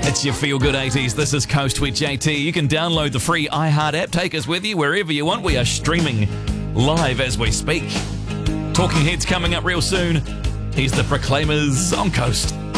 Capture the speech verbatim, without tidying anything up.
It's your Feel Good eighties. This is Coast with J T. You can download the free iHeart app. Take us with you wherever you want. We are streaming live as we speak. Talking Heads coming up real soon. Here's the Proclaimers on Coast.